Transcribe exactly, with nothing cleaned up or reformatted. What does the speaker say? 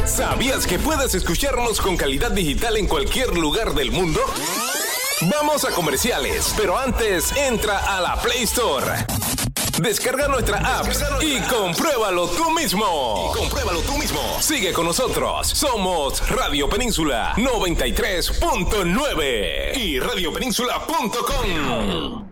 ¿Sabías que puedes escucharnos con calidad digital en cualquier lugar del mundo? Vamos a comerciales, pero antes entra a la Play Store. Descarga nuestra app y compruébalo tú mismo. Y compruébalo tú mismo. Sigue con nosotros. Somos Radio Península noventa y tres punto nueve y radio península punto com.